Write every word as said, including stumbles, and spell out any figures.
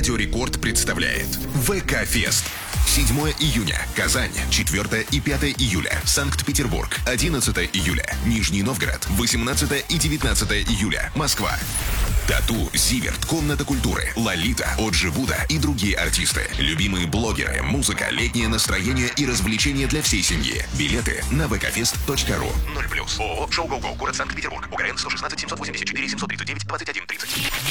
Радио Рекорд представляет ВК-фест. седьмое июня. Казань. четвёртое и пятое июля. Санкт-Петербург. одиннадцатое июля. Нижний Новгород. восемнадцатое и девятнадцатое июля. Москва. Тату, Зиверт, Комната культуры, Лолита, Оджи Буда и другие артисты. Любимые блогеры, музыка, летнее настроение и развлечения для всей семьи. Билеты на вэ ка фест точка ру. ноль плюс. ООО «Шоу Гоу Гоу», город Санкт-Петербург. УГРН сто шестнадцать семьсот восемьдесят четыре семьсот тридцать девять двадцать один тридцать.